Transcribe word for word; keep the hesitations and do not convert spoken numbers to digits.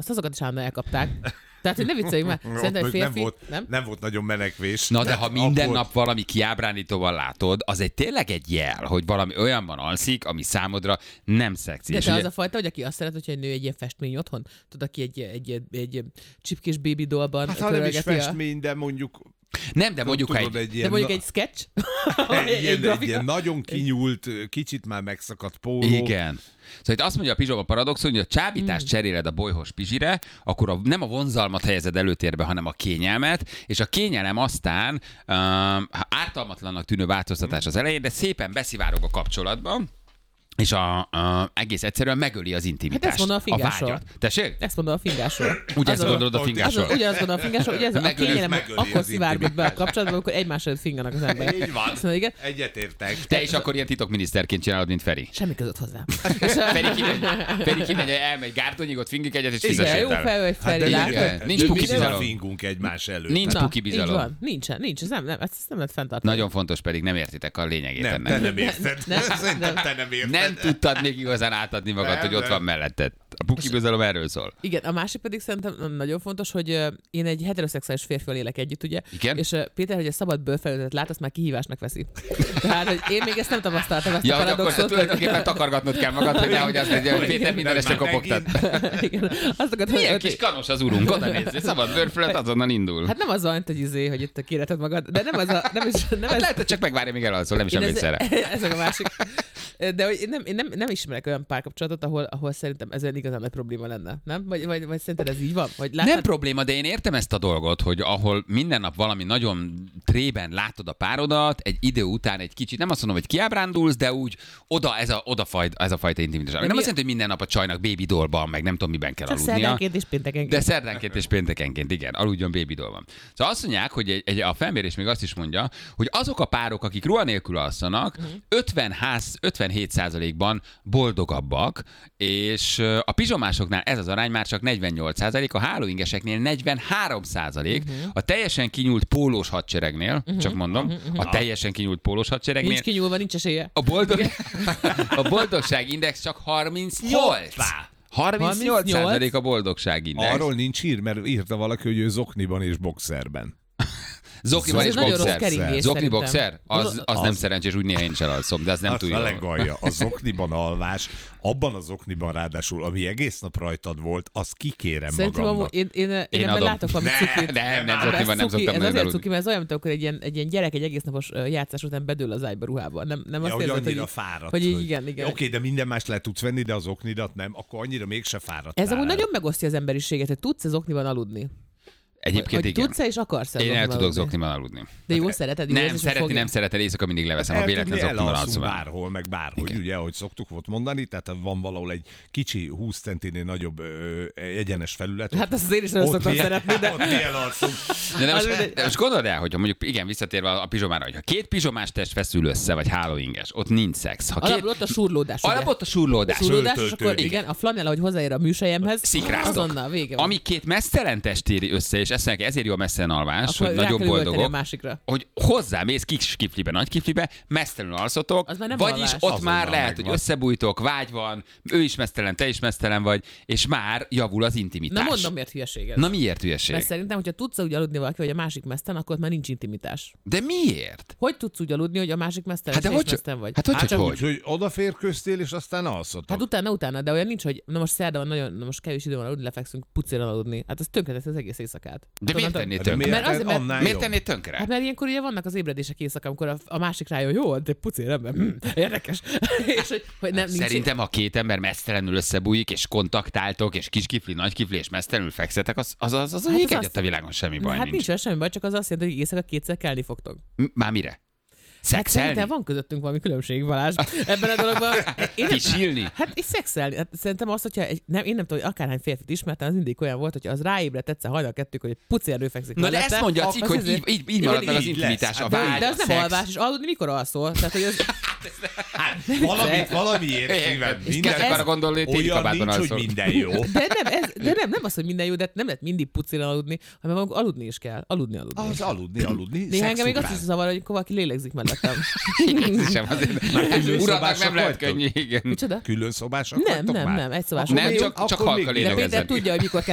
azt azokat is állandóan elkapták. Tehát, hogy ne vicceljünk már. Szerintem, hogy férfi... Nem volt, nem? nem volt nagyon menekvés. Na, de ha minden abból... nap valami kiábrándítóval látod, az egy tényleg egy jel, hogy valami olyanban alszik, ami számodra nem szexi. De És te ugye... az a fajta, hogy aki azt szeret, hogyha egy nő egy ilyen festmény otthon, tudod, aki egy, egy, egy, egy csipkés baby dollban hát ha nem is festmény, de mondjuk Nem, de mondjuk tudod, egy... egy ilyen, de mondjuk egy sketch? egy, egy, ilyen, egy ilyen nagyon kinyúlt, kicsit már megszakadt póló. Igen. Szóval itt azt mondja a pizsoma paradoxon, hogy a csábítást mm. cseréled a bolyhos pizsire, akkor a, nem a vonzalmat helyezed előtérbe, hanem a kényelmet, és a kényelem aztán um, ártalmatlannak tűnő változtatás az elején, de szépen beszivárog a kapcsolatban, és a, a, egész egyszerűen megöli az intimitást. Hát ezt mondom a fingásról. A vágyat. Tessék? Ezt mondom a fingásról. Ugye ezt gondolod a fingásról? Ugyanazt gondolom a fingásról, ugye ez a kényelem akkor szivárgott be a intimitás. kapcsolatban, amikor egymás előtt finganak az emberek. Így van. Szóval igen. Egyetértek. Te is akkor ilyen titokminiszterként csinálod, mint Feri. Semmi között hozzám. Feri kimegy, Feri kimegy, elmegy Gártonyig, ott fingik egyet, és Igen, fizessél jó el. fel, hogy Feri de látod. igen. Nincs de puki mi nem bizalom. fingunk egymás előtt. Nincs Na, puki így bizalom. van. Nincsen, nincs, ez nem, nem, ezt nem lehet fenntartani. Nagyon fontos, pedig nem értitek a lényegét Nem, ennek. te nem érted. Nem, Szerintem nem. te nem érted. Nem tudtad még igazán átadni magad, Nem, hogy ott nem. van melletted. A puki bizalom erről szól. Igen, a másik pedig szerintem nagyon fontos, hogy ö, én egy heteroszexuális férfival élek együtt, ugye? Igen? És ö, Péter, hogy a szabad bőrfelületet lát, azt már kihívásnak veszi. Tehát, hogy én még ezt nem tapasztaltam, ezt Ja, a hogy akkor paradoxot. tulajdonképpen takargatnod kell magad, hogy nehogy azt mondja, hogy Péter minden este kopogtat. Igen, azt akarod, Milyen hogy... kis kanos az urunk, oda nézz, szabad bőrfelület azonnal indul. Hát nem az van, hogy izé, hogy itt kéreted magad, de nem az a... Nem is, nem Hát ez, lehet, hogy csak megvárja, míg elalszol, nem is én emlékszel ez, rá. ez a másik. De hogy én nem, én nem, nem ismerek olyan párkapcsolatot, ahol, ahol szerintem ez olyan igazán nagy probléma lenne, nem? Vagy, vagy, vagy szerinted ez így van? Vagy látod? Nem probléma, de én értem ezt a dolgot, hogy ahol minden nap valami nagyon trében látod a párodat, egy idő után egy kicsit, nem azt mondom, hogy kiábrándulsz, de úgy oda ez a, oda fajt, ez a fajta intimitás. Nem mi- azt jelenti, hogy minden nap a csajnak baby dollban, meg nem tudom miben kell Csak aludnia. szerdánként és péntekenként. De szerdánként és péntekenként, igen, aludjon baby dollban. Szóval azt mondják, hogy egy, egy, a felmérés még azt is mondja, hogy azok a párok, akik ruha nélkül alszanak, Mhm. ötven ház, ötvenhét százalékban boldogabbak, és ö, a pizsomásoknál ez az arány már csak negyvennyolc százalék, a hálóingeseknél negyvenhárom százalék, Mhm. a teljesen kinyúlt pólós hadseregnél, csak mondom, a teljesen kinyúlt pólós hadseregnél, Nincs kinyúlva, nincs esélye. a, boldog... a boldogságindex csak harmincnyolc. harmincnyolc százalék a boldogságindex. Arról nincs hír, mert írta valaki, hogy ő zokniban és boxerben. Zokniban Ez és egy nagyon rossz boxer. keringés Zokni szerintem. boxer? Az, az, Az- nem szerencsés, úgy néha én is elalszom, de az nem Az túl a jó. legalja. A zokniban alvás, abban a zokniban ráadásul, ami egész nap rajtad volt, azt kikérem Szerintem magamnak. amúgy, én, én, én, Én ebben adom. látok valami Ne, cukit. nem, nem, Ez zokniban nem cuki, szoktam Ez nagyon azért aludni. cuki, mert ez olyan, mint amikor egy ilyen, egy ilyen gyerek egy egész napos ö, játszás után bedől az ágyba ruhába. Nem, nem Ja, azt hogy érzed, annyira hogy, fáradt. hogy így, igen, igen. Oké, de minden más le tudsz venni, de az oknidat nem, akkor annyira mégse fáradt. Ez amúgy nagyon megosztja az emberiséget, hogy tudsz az okniban aludni. Egyébként Hogy igen. tudsz-e és akarsz Én el tudok zokniban aludni. De jó, szereted? Jó Nem, érzés, hogy szeretni, fogja? nem szereted, éjszaka mindig leveszem, a El véletlen tudni, zokniban elalszunk alszom. bárhol, meg bárhogy, Igen. ugye, ahogy szoktuk volt mondani, tehát van valahol egy kicsi húsz centinél nagyobb ö, egyenes felület. Hát azt az én is nagyon ott szoktam mi- szeretni, de... Ott mi elalszunk. De, de, Az most, mindegy. de most gondold el, hogyha mondjuk igen, visszatérve a pizsomára, hogy ha két pizsomás test feszül össze, vagy hálóinges, ott nincs szex. Ha két, Alapból ott a surlódás, ugye? alap ott a surlódás. Surlódás, és Föltöltő. akkor igen, a flanella, hogy hozzáér a műsejemhez, Szikráztok. azonnal vége van. Ami két mesztelen test éri össze, és ezt mondják, ezért jó a messzelen alvás, Akkor hogy rá nagyon kell üvölteni a boldogok, másikra. hogy hozzámész kis kiflibe, nagy kiflibe, mesztelenül alszotok, Az már nem vagyis alvás. ott Azonnal már lehet, megvan. hogy összebújtok, vágy van, ő is mesztelen, te is mesztelen vagy, és már javul az intimitás. Na mondom, miért hülyeség ez. Na miért hülyeség? Mert szerintem, hogyha tudsz úgy aludni valaki, hogy a másik meszten, akkor ott már nincs intimitás. De miért? Hogy tudsz úgy aludni, hogy a másik meszten, Hát de és te hogy, is meszten vagy? hát hogy, Hát hogy, csak hogy? úgy, hogy odaférköztél, és aztán alszotok. Hát utána, utána, de olyan nincs, hogy na most szerda van nagyon, na most kevés idő van aludni, lefekszünk pucéran aludni. Hát az tönkretesz az egész éjszakát. De miért Onnantól- tennéd De tönkre? miért? Mert azért, mert- Annál Miért jobb. tennéd tönkre? Hát mert ilyenkor ugye vannak az ébredések éjszaka, amikor a, a másik rájön, jó, de pucér ember, hm, érdekes. és hogy, hogy nem, nincs, Szerintem, ha két ember mesztelenül összebújik, és kontaktáltok, és kis kifli, nagy kifli, és mesztelenül fekszetek, az az, az, az, Hát az az egyet azt- a világon semmi baj hát nincs. nincs vele semmi baj, csak az azt jelenti, hogy éjszaka kétszer kelni fogtok. M- Már mire? Hát Szexelni? szerintem van közöttünk valami különbség, Balázs, ebben a dologban. Én nem, Pisilni? hát és szexelni. Hát szerintem azt, hogyha egy, nem, én nem tudom, hogy akárhány férfit ismertem, az mindig olyan volt, hogyha az ráébredt egyszer hajnal kettők, hogy egy pucér fekszik Na de mellette, ezt mondja a cikk, az hogy azért- így, így, így marad meg az így intimitás, lesz. a Hát vágy, de a az nem szex. alvás, és aludni mikor alszol? Tehát, hogy az, Valamit, valamiért szívem. És kezdek arra gondolni, hogy téli olyan kabátban nincs, hogy alszol. minden jó. de nem, ez, de nem, nem az, hogy minden jó, de nem lehet mindig pucéran aludni, hanem maguk aludni is kell. Aludni, aludni. Az aludni, aludni. Néha engem még azt szex is zavar, hogy valaki lélegzik mellettem. Sem azért. külön Uratnak szobások nem lehet vagytok? könnyű, igen. Micsoda? Külön szobások Nem, vagytok nem, már? nem, egy szobás. Nem, még- csak, csak akkor halka még- De Péter lélegezzen. tudja, hogy mikor